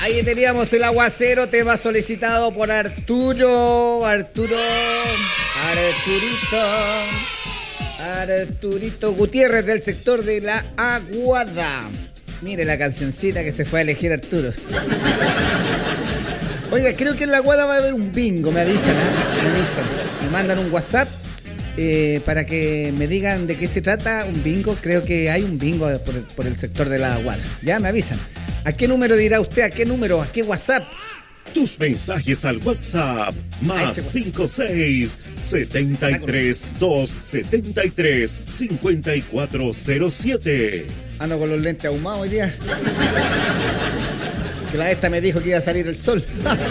Ahí teníamos el aguacero, tema solicitado por Arturito Gutiérrez del sector de La Aguada. Mire la cancioncita que se fue a elegir Arturo. Oiga, creo que en La Aguada va a haber un bingo, me avisan, ¿eh? Me mandan un WhatsApp para que me digan de qué se trata un bingo. Creo que hay un bingo por el sector de La Aguada. Ya me avisan. ¿A qué número dirá usted? ¿A qué número? ¿A qué WhatsApp? Tus mensajes al WhatsApp más 56 73 273 5407. Ando con los lentes ahumados hoy día. Que la esta me dijo que iba a salir el sol.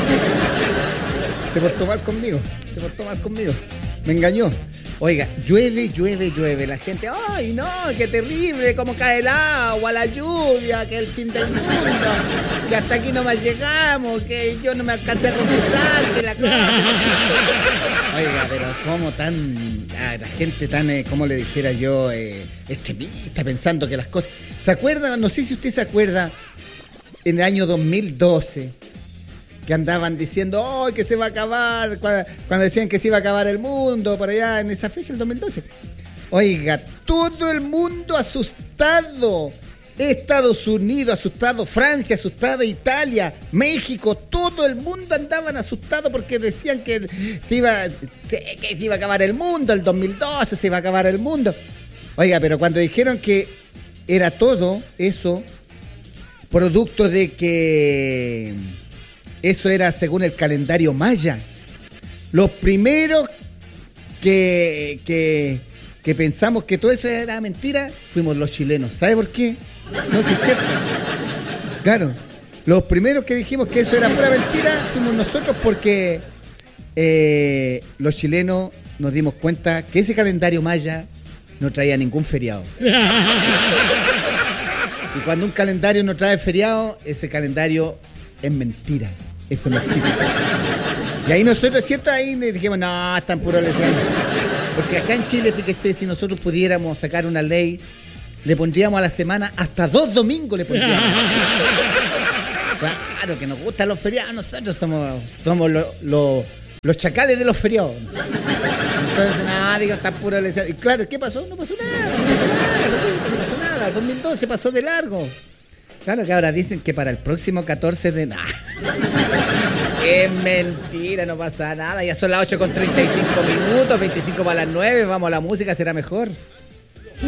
Se portó mal conmigo. Me engañó. Oiga, llueve. La gente, ¡ay, no! ¡Qué terrible! ¿Cómo cae el agua, la lluvia? Que el fin del mundo. Que hasta aquí no más llegamos. Que yo no me alcancé a confesar. Que la cosa. Oiga, pero ¿cómo tan... la gente tan, como le dijera yo, extremista, pensando que las cosas... ¿Se acuerdan? No sé si usted se acuerda, en el año 2012... que andaban diciendo, ¡oh, que se va a acabar! Cuando decían que se iba a acabar el mundo, por allá en esa fecha, el 2012. Oiga, todo el mundo asustado. Estados Unidos asustado, Francia asustado, Italia, México, todo el mundo andaban asustado porque decían que se iba a acabar el mundo, el 2012 se iba a acabar el mundo. Oiga, pero cuando dijeron que era todo eso, producto de que... eso era según el calendario maya. Los primeros que pensamos que todo eso era mentira fuimos los chilenos. ¿Sabe por qué? No sé si es cierto. Claro. Los primeros que dijimos que eso era pura mentira fuimos nosotros porque los chilenos nos dimos cuenta que ese calendario maya no traía ningún feriado. Y cuando un calendario no trae feriado, ese calendario es mentira. Esto no existe. Y ahí nosotros, ¿cierto? Ahí le dijimos, no, están puro leseando. Porque acá en Chile, fíjese, si nosotros pudiéramos sacar una ley, le pondríamos a la semana hasta 2 domingos le pondríamos. Claro, que nos gustan los feriados, nosotros somos los chacales de los feriados. Entonces, nada, digo, están puro leseando. Y claro, ¿qué pasó? No pasó nada. 2012 pasó de largo. Claro que ahora dicen que para el próximo 14 de... Es mentira, no pasa nada. Ya son las 8:35 minutos, 25 para las 9. Vamos a la música, será mejor.